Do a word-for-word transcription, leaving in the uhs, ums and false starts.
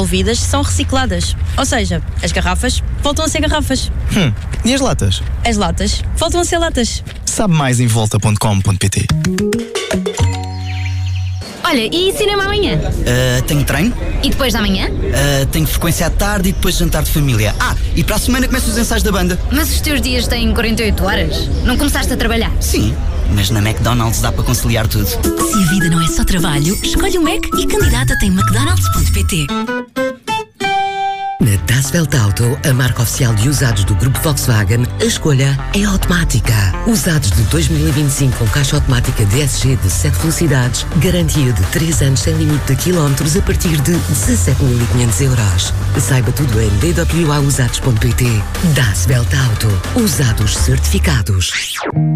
devolvidas são recicladas. Ou seja, as garrafas voltam a ser garrafas. Hum, e as latas? As latas voltam a ser latas. Sabe mais em volta ponto com ponto pt. Olha, e cinema amanhã? Uh, tenho treino. E depois da manhã? Uh, tenho frequência à tarde e depois jantar de família. Ah, e para a semana começam os ensaios da banda. Mas os teus dias têm quarenta e oito horas? Não começaste a trabalhar? Sim, mas na McDonald's dá para conciliar tudo. Se a vida não é só trabalho, escolhe o Mac e candidata-te em mcdonalds ponto pt. Na Das Welt Auto, a marca oficial de usados do Grupo Volkswagen, a escolha é automática. Usados de dois mil e vinte e cinco com caixa automática D S G de sete velocidades, garantia de três anos sem limite de quilómetros a partir de dezassete mil e quinhentos euros. Saiba tudo em d w a usados ponto pt. Das Welt Auto. Usados certificados.